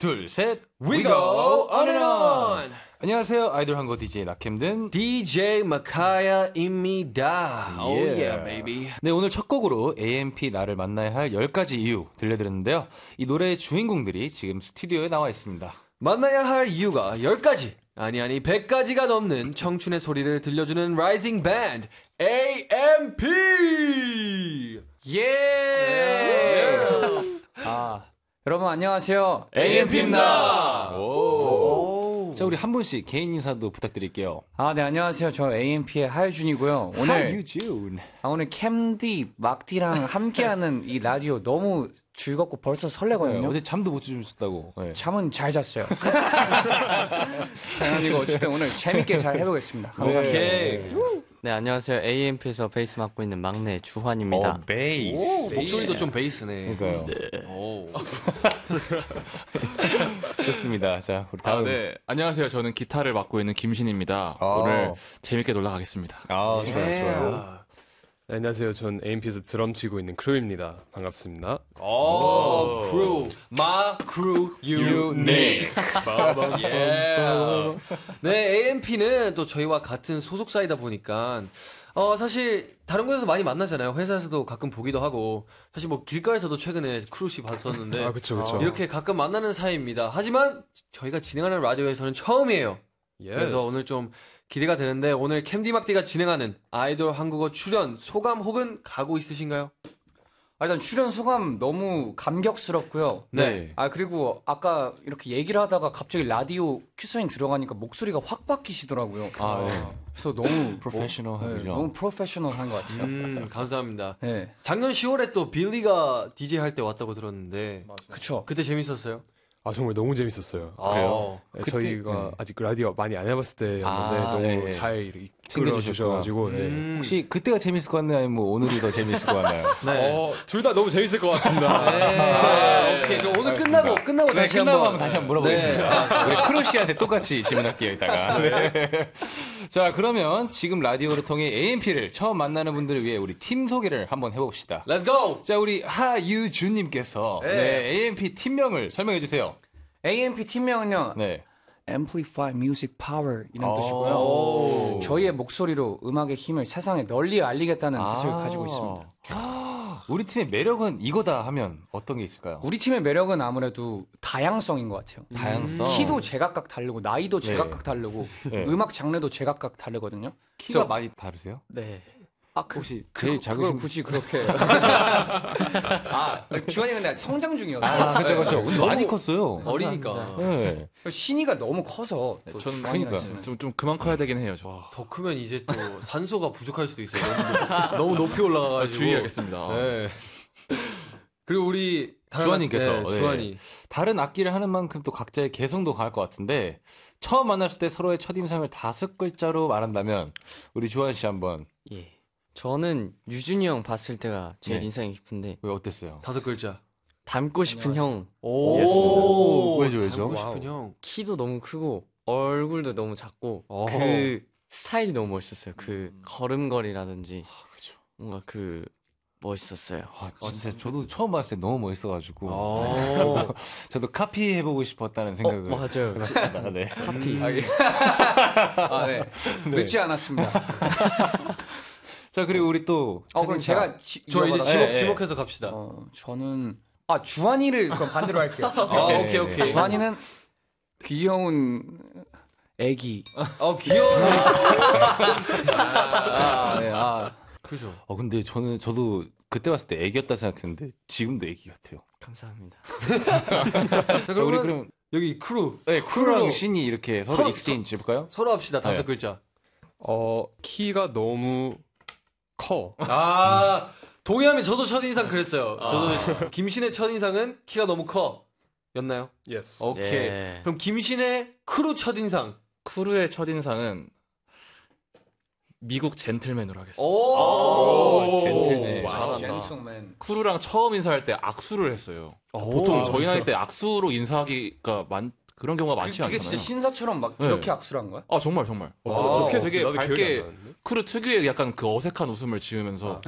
둘, 셋. We go on and on. 안녕하세요. 아이돌 한국 DJ 낙햄든 DJ 마카야입니다. Oh yeah, baby. 네, 오늘 첫 곡으로 AMP 나를 만나야 할 10가지 이유 들려드렸는데요. 이 노래의 주인공들이 지금 스튜디오에 나와 있습니다. 만나야 할 이유가 10가지 아니 100가지가 넘는 청춘의 소리를 들려주는 라이징 밴드 AMP. 예! 여러분 안녕하세요. AMP입니다. 자, 우리 한 분씩 개인 인사도 부탁드릴게요. 네, 안녕하세요. 저 AMP의 하유준이고요. 오늘 캠디, 막디랑 함께하는 이 라디오 너무 즐겁고 벌써 설레거든요. 어제 잠도 못 주무셨다고. 네. 잠은 잘 잤어요. 장난이고 어쨌든 오늘 재밌게 잘 해보겠습니다. 감사합니다. 네, 안녕하세요. AMP에서 베이스 맡고 있는 막내 주환입니다. 베이스. 목소리도 좀 베이스네. 그러니까요. 네. 좋습니다. 자, 우리 다음. 네, 안녕하세요. 저는 기타를 맡고 있는 김신입니다. 오늘 재밌게 놀러 가겠습니다. 좋아요. 네, 안녕하세요. 전 AMP에서 드럼 치고 있는 크루입니다. 반갑습니다. 크루. 마 크루 유닉. 네, AMP는 또 저희와 같은 소속사이다 보니까 사실 다른 곳에서 많이 만나잖아요. 회사에서도 가끔 보기도 하고 사실 뭐 길가에서도 최근에 크루씨 봤었는데 그쵸. 이렇게 가끔 만나는 사이입니다. 하지만 저희가 진행하는 라디오에서는 처음이에요. 그래서 오늘 좀 기대가 되는데 오늘 캠디막디가 진행하는 아이돌 한국어 출연 소감 혹은 각오 있으신가요? 일단 출연 소감 너무 감격스럽고요. 네. 그리고 아까 이렇게 얘기를 하다가 갑자기 라디오 큐사인 들어가니까 목소리가 확 바뀌시더라고요. 그래서 너무 프로페셔널하죠. 너무 프로페셔널한 것 같아요. 감사합니다. 네. 작년 10월에 또 빌리가 DJ 할 때 왔다고 들었는데 그쵸. 그때 재밌었어요? 정말 너무 재밌었어요. 그래요? 네, 저희가 아직 라디오 많이 안 해봤을 때였는데 너무 잘 챙겨주셔가지고 혹시 그때가 재밌을 것 같나요? 아니면 뭐 오늘이 더 재밌을 것 같나요? 둘 다 너무 재밌을 것 같습니다. 오케이. 그럼 오늘 끝나고 다시 한번 물어보겠습니다. 우리 크루 씨한테 똑같이 질문할게요, 이따가. 자, 그러면 지금 라디오를 통해 AMP를 처음 만나는 분들을 위해 우리 팀 소개를 한번 해봅시다. Let's go. 자, 우리 하유준님께서 AMP 팀명을 설명해 주세요. AMP 팀명은요. 네. Amplify Music Power 이런 뜻이고요. 저희의 목소리로 음악의 힘을 세상에 널리 알리겠다는 뜻을 가지고 있습니다. 우리 팀의 매력은 이거다 하면 어떤 게 있을까요? 우리 팀의 매력은 아무래도 다양성인 것 같아요. 다양성. 키도 제각각 다르고 나이도 제각각 다르고 음악 장르도 제각각 다르거든요. 키가 많이 다르세요? 네. 혹시 제일 작으신 굳이 그렇게 주환이 근데 성장 중이었어요. 그렇죠. 많이 컸어요. 어리니까. 네. 신이가 너무 커서 저는 그러니까 좀 그만 커야 되긴 해요. 더 크면 이제 또 산소가 부족할 수도 있어요. 너무 높이 올라가가지고. 주의하겠습니다. 네. 그리고 우리 주환님께서 주환이 다른 악기를 하는 만큼 또 각자의 개성도 강할 것 같은데 처음 만났을 때 서로의 첫인상을 5글자로 말한다면 우리 주환 씨 한번. 예. 저는 유준이 형 봤을 때가 제일 네. 인상이 깊은데 왜 어땠어요? 5글자. 닮고 싶은 형. 왜죠? 닮고 싶은 형. 키도 너무 크고 얼굴도 너무 작고 그 스타일이 너무 멋있었어요. 그 걸음걸이라든지 뭔가 그 멋있었어요. 진짜 저도 처음 봤을 때 너무 멋있어가지고 저도 카피해보고 싶었다는 생각을 맞아요. 했습니다. 네. 카피. 네. 늦지 않았습니다. 자, 그리고 우리 또 그럼 제가 저 이제 지목해서 갑시다. 저는 주환이를 그럼 반대로 할게요. 오케이. 주환이는 귀여운 애기. 귀여워. 그죠. 근데 저도 그때 봤을 때 애기였다 생각했는데 지금도 애기 같아요. 감사합니다. 자, 우리 그럼 여기 크루. 네, 크루랑 신이 이렇게 서로 익스체인지 해볼까요? 서로 합시다. 5글자. 키가 너무 커. 동의하면 저도 첫인상 그랬어요. 저도 김신의 첫인상은 키가 너무 커. 였나요? Yes. 오케이. 예. 그럼 김신의 크루 첫인상. 크루의 첫인상은 미국 젠틀맨으로 하겠습니다. 젠틀맨. 젠틀맨. 크루랑 처음 인사할 때 악수를 했어요. 보통 저희 나이 때 악수로 인사하기가 그런 경우가 많지 그게 않잖아요. 진짜 신사처럼 막 네. 이렇게 악수를 한 거야? 정말. 어떻게 되게 나도 기억이 밝게 안 나는데? 크루 특유의 약간 그 어색한 웃음을 지으면서